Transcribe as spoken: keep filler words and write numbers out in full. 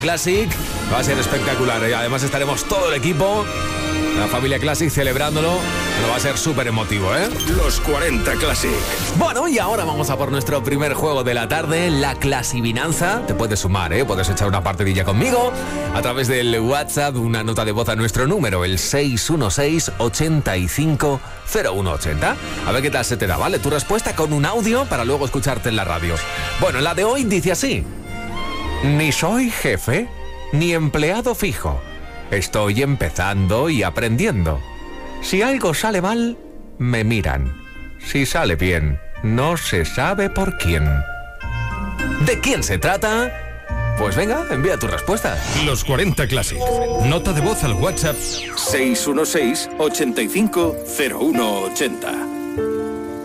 Classic va a ser espectacular y además estaremos todo el equipo, la familia Classic, celebrándolo. Lo va a ser súper emotivo, ¿eh? Los cuarenta Classic. Bueno, y ahora vamos a por nuestro primer juego de la tarde, la clasivinanza. Te puedes sumar, ¿eh? Puedes echar una partidilla conmigo a través del WhatsApp, una nota de voz a nuestro número, el seis uno seis, ochenta y cinco, cero uno ochenta. A ver qué tal se te da, ¿vale? Tu respuesta con un audio para luego escucharte en la radio. Bueno, la de hoy dice así: ni soy jefe, ni empleado fijo. Estoy empezando y aprendiendo. Si algo sale mal, me miran. Si sale bien, no se sabe por quién. ¿De quién se trata? Pues venga, envía tu respuesta. Los cuarenta Classic. Nota de voz al WhatsApp seis uno seis, ochenta y cinco, cero uno ochenta.